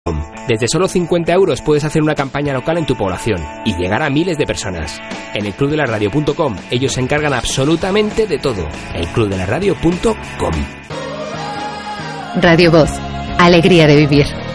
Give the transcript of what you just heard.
Desde solo 50 € puedes hacer una campaña local en tu población y llegar a miles de personas. En elclubdelaradio.com ellos se encargan absolutamente de todo. elclubdelaradio.com. Radio Voz, alegría de vivir.